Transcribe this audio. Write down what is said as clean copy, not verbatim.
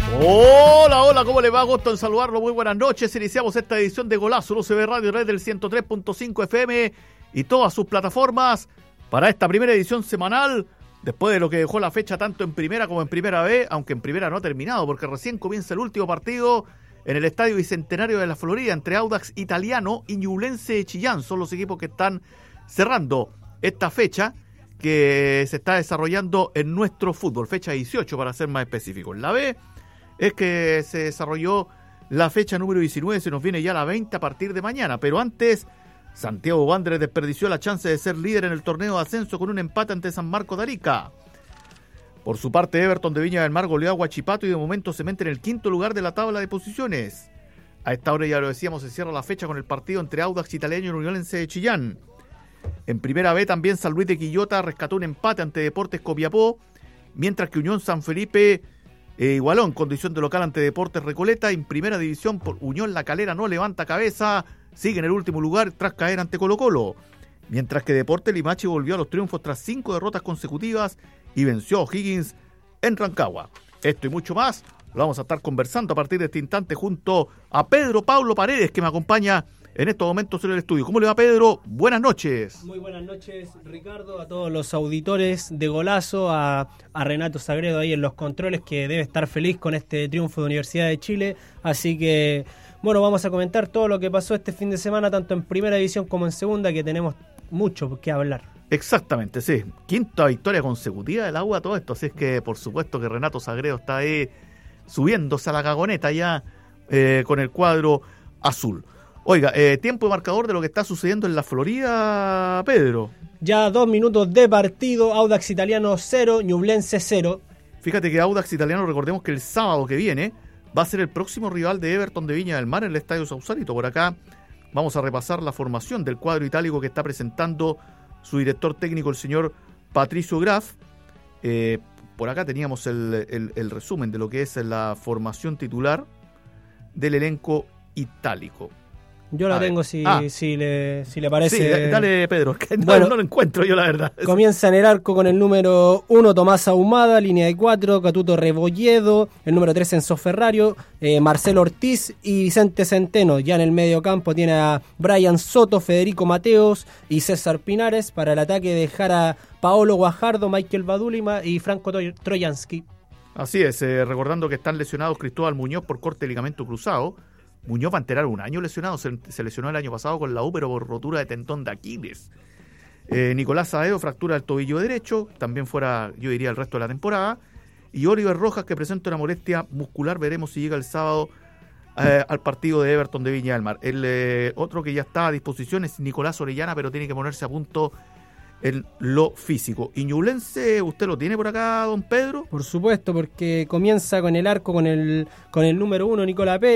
Hola, hola, ¿cómo le va? Gusto en saludarlo, muy buenas noches. Iniciamos esta edición de Golazo, UCB Radio Red del 103.5 FM y todas sus plataformas para esta primera edición semanal, después de lo que dejó la fecha tanto en primera como en primera B, aunque en primera no ha terminado, porque recién comienza el último partido en el Estadio Bicentenario de la Florida entre Audax Italiano y Ñublense de Chillán. Son los equipos que están cerrando esta fecha que se está desarrollando en nuestro fútbol, fecha 18 para ser más específicos. La B es que se desarrolló la fecha número 19, se nos viene ya la 20 a partir de mañana, pero antes Santiago Wanderers desperdició la chance de ser líder en el torneo de ascenso con un empate ante San Marcos de Arica. Por su parte, Everton de Viña del Mar goleó a Huachipato y de momento se mete en el quinto lugar de la tabla de posiciones. A esta hora, ya lo decíamos, se cierra la fecha con el partido entre Audax Italiano y Ñublense de Chillán. En primera B también San Luis de Quillota rescató un empate ante Deportes Copiapó, mientras que Unión San Felipe igualó en condición de local ante Deportes Recoleta. En primera división, por Unión La Calera no levanta cabeza, sigue en el último lugar tras caer ante Colo Colo, mientras que Deportes Limache volvió a los triunfos tras 5 derrotas consecutivas y venció a O'Higgins en Rancagua. Esto y mucho más lo vamos a estar conversando a partir de este instante junto a Pedro Pablo Paredes, que me acompaña en estos momentos en el estudio. ¿Cómo le va, Pedro? Buenas noches. Muy buenas noches, Ricardo, a todos los auditores de Golazo, a Renato Sagredo ahí en los controles, que debe estar feliz con este triunfo de Universidad de Chile. Así que, bueno, vamos a comentar todo lo que pasó este fin de semana, tanto en primera división como en segunda, que tenemos mucho que hablar. Exactamente, sí. Quinta victoria consecutiva del Agua, todo esto. Así es que, por supuesto, que Renato Sagredo está ahí subiéndose a la cagoneta ya con el cuadro azul. Oiga, tiempo de marcador de lo que está sucediendo en la Florida, Pedro. Ya 2 minutos de partido, Audax Italiano 0, Ñublense 0. Fíjate que Audax Italiano, recordemos que el sábado que viene va a ser el próximo rival de Everton de Viña del Mar en el Estadio Sausalito. Por acá vamos a repasar la formación del cuadro itálico que está presentando su director técnico, el señor Patricio Graf. Por acá teníamos el resumen de lo que es la formación titular del elenco itálico. Yo la tengo si le parece. Sí, dale, Pedro, que bueno, no lo encuentro yo, la verdad. Comienza en el arco con el número 1, Tomás Ahumada, línea de 4, Catuto Rebolledo, el número 3, Enzo Ferrario, Marcelo Ortiz y Vicente Centeno. Ya en el medio campo tiene a Brian Soto, Federico Mateos y César Pinares. Para el ataque dejar a Paolo Guajardo, Michael Badulima y Franco Trojansky. Así es, recordando que están lesionados Cristóbal Muñoz por corte de ligamento cruzado. Muñoz va a enterar un año lesionado, se lesionó el año pasado con la U, pero por rotura de tendón de Aquiles. Nicolás Saedo, fractura del tobillo derecho, también fuera, yo diría, el resto de la temporada. Y Oliver Rojas, que presenta una molestia muscular, veremos si llega el sábado al partido de Everton de Viña del Mar. El otro que ya está a disposición es Nicolás Orellana, pero tiene que ponerse a punto en lo físico. ¿Y Ñublense usted lo tiene por acá, don Pedro? Por supuesto, porque comienza con el arco con el número 1, Nicolás Pérez.